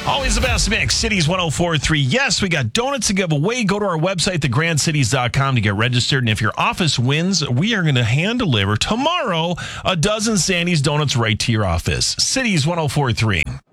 Always the best mix. Cities 104.3. Yes, we got donuts to give away. Go to our website, thegrandcities.com, to get registered. And if your office wins, we are going to hand deliver tomorrow a dozen Sandy's donuts right to your office. Cities 104.3.